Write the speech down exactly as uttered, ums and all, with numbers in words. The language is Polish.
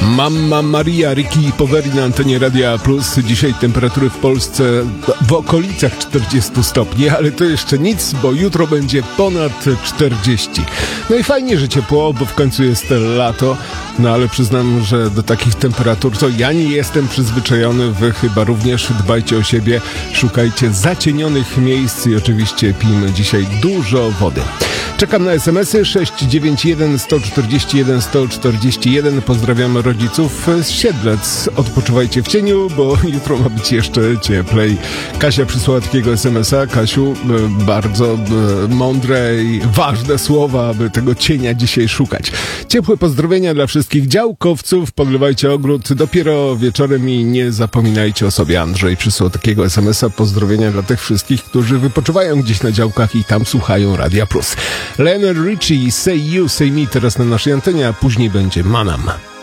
Mamma Maria, Ricky Poveri na antenie Radia Plus. Dzisiaj temperatury w Polsce w okolicach czterdziestu stopni, ale to jeszcze nic, bo jutro będzie ponad czterdzieści. No i fajnie, że ciepło, bo w końcu jest lato, no ale przyznam, że do takich temperatur to ja nie jestem przyzwyczajony, wy chyba również. Dbajcie o siebie, szukajcie zacienionych miejsc i oczywiście pijmy dzisiaj dużo wody. Czekam na es em esy sześć dziewięć jeden, jeden cztery jeden, jeden cztery jeden. Pozdrawiam rodziców z Siedlec. Odpoczywajcie w cieniu, bo jutro ma być jeszcze cieplej. Kasia przysłała takiego es em esa. Kasiu, bardzo mądre i ważne słowa, aby tego cienia dzisiaj szukać. Ciepłe pozdrowienia dla wszystkich działkowców. Podlewajcie ogród dopiero wieczorem i nie zapominajcie o sobie. Andrzej przysłał takiego es em esa. Pozdrowienia dla tych wszystkich, którzy wypoczywają gdzieś na działkach i tam słuchają Radia Plus. Lionel Richie, Say You, Say Me teraz na naszej antenie, a później będzie Manam.